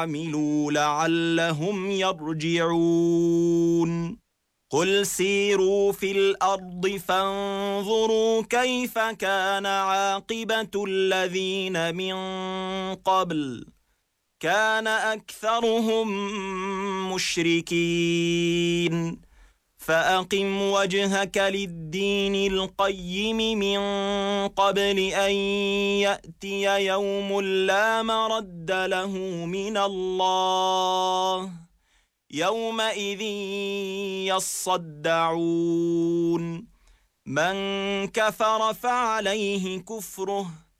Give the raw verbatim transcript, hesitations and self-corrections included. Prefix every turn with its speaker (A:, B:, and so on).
A: عملوا لعلهم يرجعون قل سيروا في الأرض فانظروا كيف كان عاقبة الذين من قبل كان أكثرهم مشركين فأقم وجهك للدين القيم من قبل أن يأتي يوم لا مرد له من الله يومئذ يصدعون من كفر فعليه كفره